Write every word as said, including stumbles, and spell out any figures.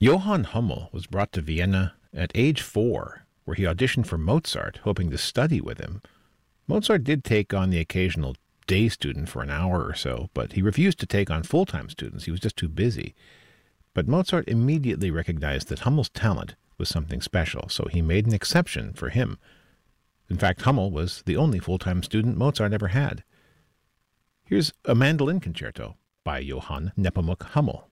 Johann Hummel was brought to Vienna at age four, where he auditioned for Mozart, hoping to study with him. Mozart did take on the occasional day student for an hour or so, but he refused to take on full-time students. He was just too busy. But Mozart immediately recognized that Hummel's talent was something special, so he made an exception for him. In fact, Hummel was the only full-time student Mozart ever had. Here's a mandolin concerto by Johann Nepomuk Hummel.